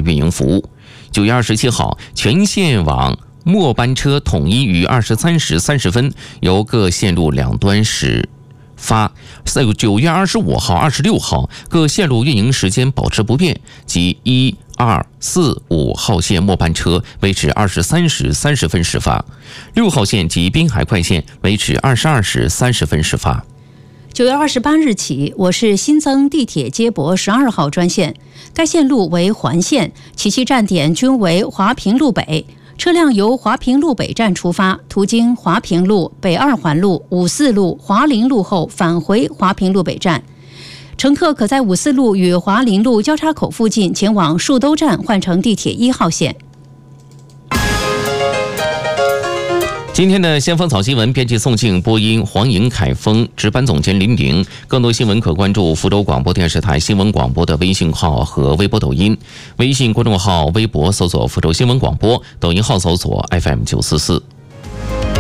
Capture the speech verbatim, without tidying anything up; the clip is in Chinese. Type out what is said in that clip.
运营服务。九月二十七号，全线网末班车统一于二十三时三十分由各线路两端始发。九月二十五号、二十六号各线路运营时间保持不变，即一、二、四、五号线末班车维持二十三时三十分始发，六号线及滨海快线维持二十二时三十分始发。 九月二十八日起，我市新增地铁接驳十二号专线，该线路为环线，其其站点均为华平路北。车辆由华平路北站出发，途经华平路、北二环路、五四路、华林路后返回华平路北站。乘客可在五四路与华林路交叉口附近前往树兜站换乘地铁一号线。 今天的先锋早新闻，编辑宋静，播音黄颖、凯峰，值班总监林玲。更多新闻可关注福州广播电视台新闻广播的微信号和微博、抖音。微信公众号、微博搜索福州新闻广播，抖音号搜索 F M 九四四。